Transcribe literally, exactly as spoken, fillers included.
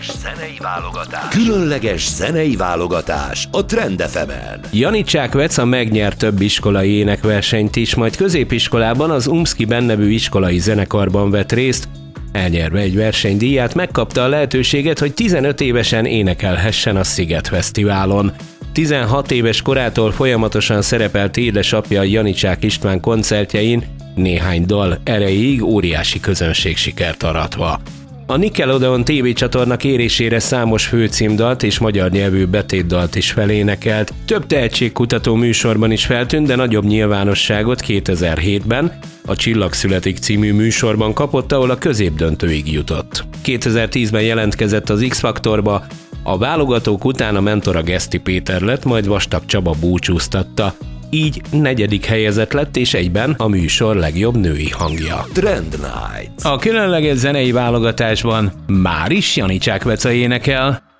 Zenei válogatás. Különleges zenei válogatás a Trend ef emen. Janicság Veca megnyert több iskolai énekversenyt is, majd középiskolában az Umszkiben nevű iskolai zenekarban vett részt. Elnyerve egy versenydíját, megkapta a lehetőséget, hogy tizenöt évesen énekelhessen a Sziget Fesztiválon. tizenhat éves korától folyamatosan szerepelt édesapja Janicság István koncertjein, néhány dal erejéig óriási közönségsikert aratva. A Nickelodeon tévécsatorna kérésére számos főcímdalt és magyar nyelvű betétdalt is felénekelt. Több tehetségkutató műsorban is feltűnt, de nagyobb nyilvánosságot kétezer-hétben a Csillag születik című műsorban kapott, ahol a középdöntőig jutott. kétezer-tízben jelentkezett az X-faktorba, a válogatók után a mentora Geszti Péter lett, majd Vastag Csaba búcsúztatta. Így negyedik helyezett lett, és egyben a műsor legjobb női hangja. Trend Night. A különleges zenei válogatásban már is Janicság Veca énekel.